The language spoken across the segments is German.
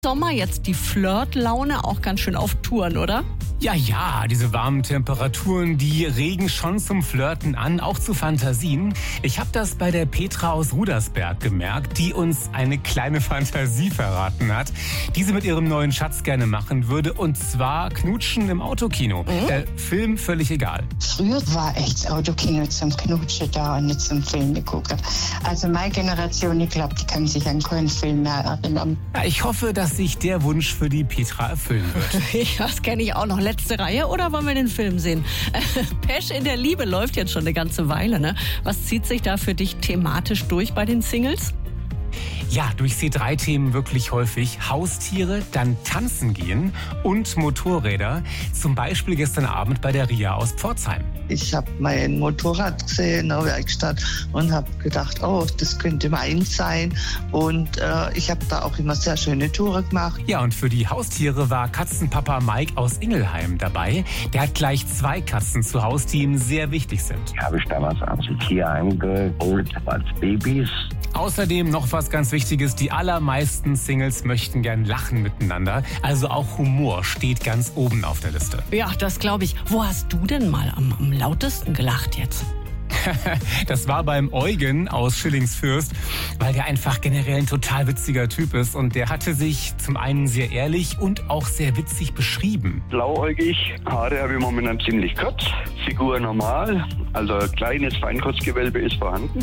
Sommer jetzt die Flirtlaune auch ganz schön auf Touren, oder? Ja, diese warmen Temperaturen, die regen schon zum Flirten an, auch zu Fantasien. Ich habe das bei der Petra aus Rudersberg gemerkt, die uns eine kleine Fantasie verraten hat, die sie mit ihrem neuen Schatz gerne machen würde, und zwar knutschen im Autokino. Film völlig egal. Früher war echt das Autokino zum Knutschen da und nicht zum Film gucken. Also meine Generation, ich glaube, die kann sich an keinen Film mehr erinnern. Ja, ich hoffe, dass sich der Wunsch für die Petra erfüllen wird. Das kenne ich auch noch. Letzte Reihe, oder wollen wir den Film sehen? Pesch in der Liebe läuft jetzt schon eine ganze Weile, ne? Was zieht sich da für dich thematisch durch bei den Singles? Ja, durch C3-Themen wirklich häufig. Haustiere, dann tanzen gehen und Motorräder. Zum Beispiel gestern Abend bei der Ria aus Pforzheim. Ich habe mein Motorrad gesehen in der Werkstatt und habe gedacht, oh, das könnte meins sein. Und ich habe da auch immer sehr schöne Touren gemacht. Ja, und für die Haustiere war Katzenpapa Mike aus Ingelheim dabei. Der hat gleich 2 Katzen zu Hause, die ihm sehr wichtig sind. Die habe ich damals aus dem Tierheim geholt als Babys. Außerdem noch was ganz Wichtiges, die allermeisten Singles möchten gern lachen miteinander. Also auch Humor steht ganz oben auf der Liste. Ja, das glaube ich. Wo hast du denn mal am lautesten gelacht jetzt? Das war beim Eugen aus Schillingsfürst, weil der einfach generell ein total witziger Typ ist. Und der hatte sich zum einen sehr ehrlich und auch sehr witzig beschrieben. Blauäugig, Haare habe ich momentan ziemlich kurz, Figur normal, also ein kleines Feinkurzgewölbe ist vorhanden.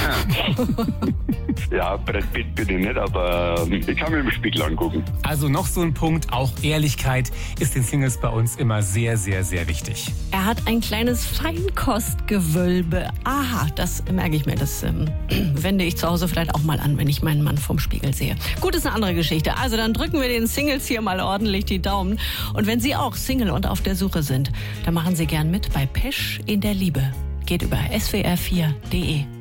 Ja, Brett Pitt bin ich nicht, aber ich kann mir im Spiegel angucken. Also noch so ein Punkt, auch Ehrlichkeit ist den Singles bei uns immer sehr, sehr, sehr wichtig. Er hat ein kleines Feinkostgewölbe. Aha, das merke ich mir. Das wende ich zu Hause vielleicht auch mal an, wenn ich meinen Mann vorm Spiegel sehe. Gut, ist eine andere Geschichte. Also dann drücken wir den Singles hier mal ordentlich die Daumen. Und wenn Sie auch Single und auf der Suche sind, dann machen Sie gern mit bei Pesch in der Liebe. Geht über swr4.de.